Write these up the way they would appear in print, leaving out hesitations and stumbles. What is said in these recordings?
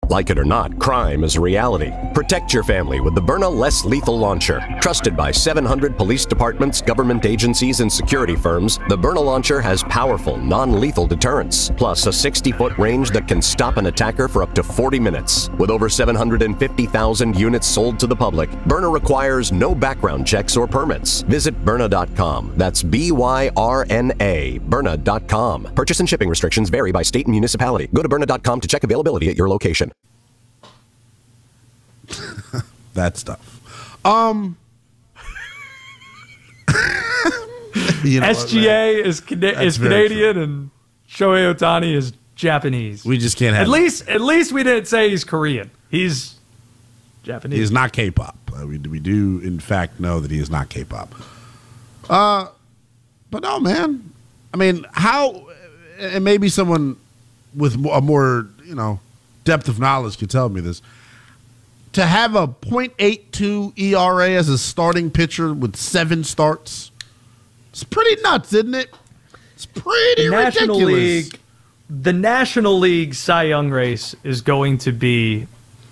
Like it or not, crime is a reality. Protect your family with the Byrna Less Lethal Launcher. Trusted by 700 police departments, government agencies, and security firms, the Byrna Launcher has powerful, non-lethal deterrence, plus a 60-foot range that can stop an attacker for up to 40 minutes. With over 750,000 units sold to the public, Byrna requires no background checks or permits. Visit Byrna.com. That's B-Y-R-N-A, Byrna.com. Purchase and shipping restrictions vary by state and municipality. Go to Byrna.com to check availability at your location. That stuff. SGA is Canadian and Shohei Ohtani is Japanese. We just can't have at least we didn't say he's Korean. He's Japanese. He's not K-pop. We do in fact know that he is not K-pop. But no, man. I mean, how? And maybe someone with a more depth of knowledge could tell me this. To have a .82 ERA as a starting pitcher with 7 starts, it's pretty nuts, isn't it? It's pretty ridiculous. The National League Cy Young race is going to be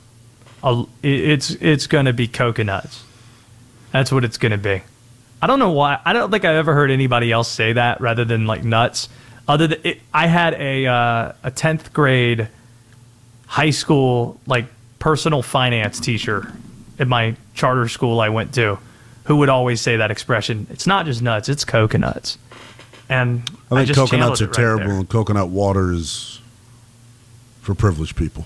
it's going to be coconuts. That's what it's going to be. I don't know why. I don't think I've ever heard anybody else say that rather than like nuts. Other than I had a 10th grade high school personal finance teacher at my charter school I went to who would always say that expression. It's not just nuts, it's coconuts. And I think just coconuts are right terrible there. and coconut water is for privileged people.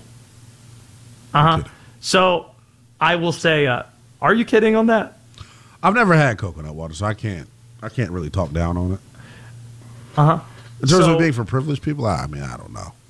So I will say, are you kidding on that? I've never had coconut water, so I can't really talk down on it. In terms of being for privileged people, I mean, I don't know.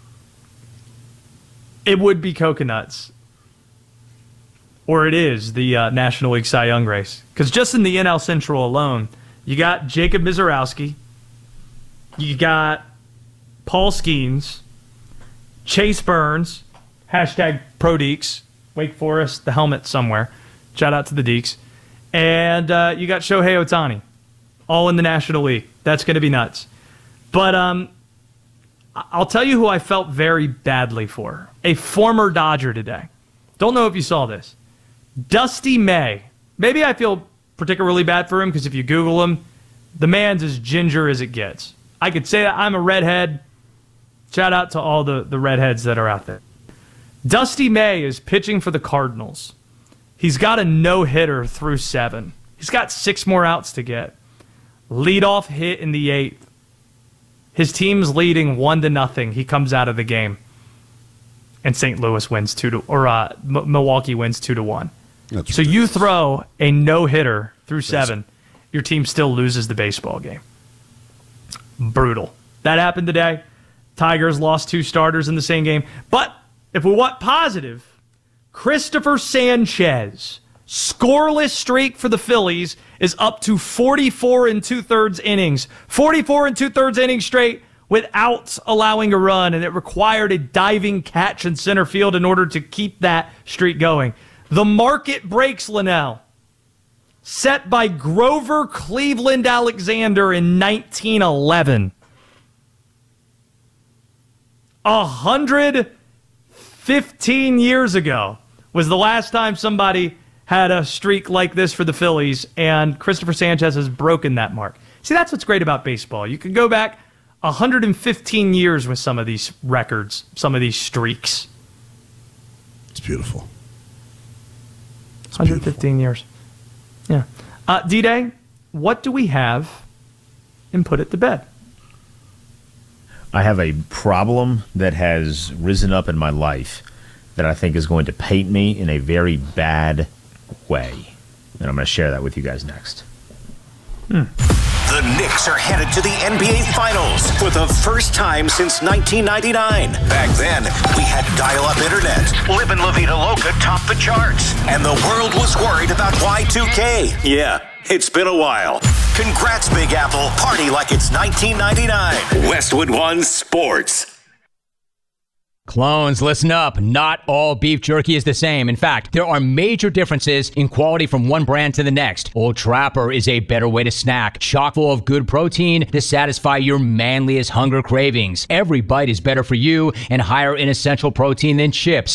It would be coconuts. Or it is the National League Cy Young race. Because just in the NL Central alone, you got Jacob Mizorowski, you got Paul Skeens, Chase Burns, hashtag ProDeeks, Wake Forest, the helmet somewhere. Shout out to the Deeks. And you got Shohei Ohtani, all in the National League. That's going to be nuts. But I'll tell you who I felt very badly for. A former Dodger today. Don't know if you saw this. Dusty May. Maybe I feel particularly bad for him because if you Google him, the man's as ginger as it gets. I could say that I'm a redhead. Shout out to all the redheads that are out there. Dusty May is pitching for the Cardinals. He's got a no-hitter through 7. He's got 6 more outs to get. Leadoff hit in the 8th. His team's leading 1-0. He comes out of the game, and St. Louis wins Milwaukee wins 2-1. So you throw a no-hitter through 7, your team still loses the baseball game. Brutal. That happened today. Tigers lost 2 starters in the same game. But if we want positive, Christopher Sanchez, scoreless streak for the Phillies, is up to 44 2/3 innings. 44 2/3 innings straight without allowing a run, and it required a diving catch in center field in order to keep that streak going. The market breaks, Linnell, set by Grover Cleveland Alexander in 1911. 115 years ago was the last time somebody had a streak like this for the Phillies, and Christopher Sanchez has broken that mark. See, that's what's great about baseball. You can go back 115 years with some of these records, some of these streaks. It's beautiful. 115 years. Yeah. D-Day, what do we have in Put It to Bed? I have a problem that has risen up in my life that I think is going to paint me in a very bad way. And I'm going to share that with you guys next. The Knicks are headed to the NBA Finals for the first time since 1999. Back then, we had dial-up internet. Livin' La Vida Loca topped the charts. And the world was worried about Y2K. Yeah, it's been a while. Congrats, Big Apple. Party like it's 1999. Westwood One Sports. Clones, listen up. Not all beef jerky is the same. In fact, there are major differences in quality from one brand to the next. Old Trapper is a better way to snack, chock full of good protein to satisfy your manliest hunger cravings. Every bite is better for you and higher in essential protein than chips,